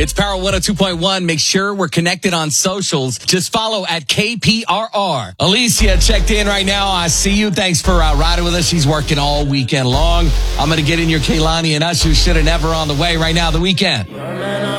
It's Power 102.1. Make sure we're connected on socials. Just follow at KPRR. Alicia checked in right now. I see you. Thanks for riding with us. She's working all weekend long. I'm going to get in your Kehlani and Usher. Should have never on the way right now. The weekend.